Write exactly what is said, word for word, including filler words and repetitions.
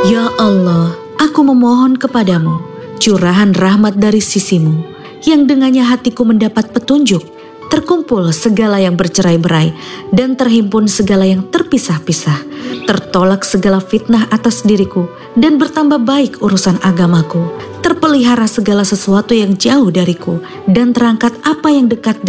Ya Allah, aku memohon kepadamu, curahan rahmat dari sisimu, yang dengannya hatiku mendapat petunjuk, terkumpul segala yang bercerai-berai, dan terhimpun segala yang terpisah-pisah, tertolak segala fitnah atas diriku, dan bertambah baik urusan agamaku, terpelihara segala sesuatu yang jauh dariku, dan terangkat apa yang dekat